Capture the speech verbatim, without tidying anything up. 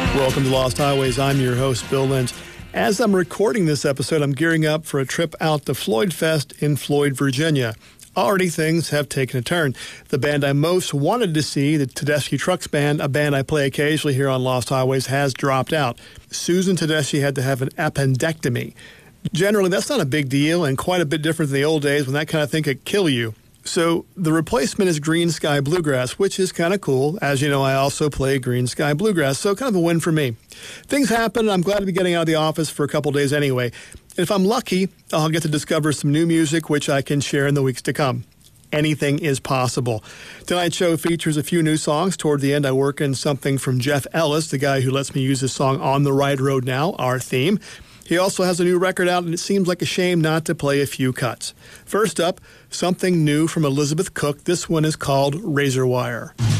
Welcome to Lost Highways. I'm your host, Bill Lynch. As I'm recording this episode, I'm gearing up for a trip out to Floyd Fest in Floyd, Virginia. Already things have taken a turn. The band I most wanted to see, the Tedeschi Trucks Band, a band I play occasionally here on Lost Highways, has dropped out. Susan Tedeschi had to have an appendectomy. Generally, that's not a big deal and quite a bit different than the old days when that kind of thing could kill you. So the replacement is Green Sky Bluegrass, which is kind of cool. As you know, I also play Green Sky Bluegrass, so kind of a win for me. Things happen. I'm glad to be getting out of the office for a couple days anyway. And if I'm lucky, I'll get to discover some new music, which I can share in the weeks to come. Anything is possible. Tonight's show features a few new songs. Toward the end, I work in something from Jeff Ellis, the guy who lets me use his song On the Right Road Now, our theme. He also has a new record out, and it seems like a shame not to play a few cuts. First up, something new from Elizabeth Cook. This one is called Razor Wire.